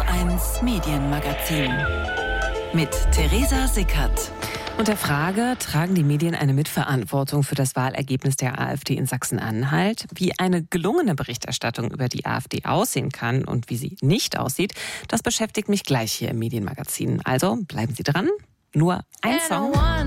Radio1 Medienmagazin mit Theresa Sickert. Und der Frage, tragen die Medien eine Mitverantwortung für das Wahlergebnis der AfD in Sachsen-Anhalt? Wie eine gelungene Berichterstattung über die AfD aussehen kann und wie sie nicht aussieht, das beschäftigt mich gleich hier im Medienmagazin. Also bleiben Sie dran. Nur ein Song.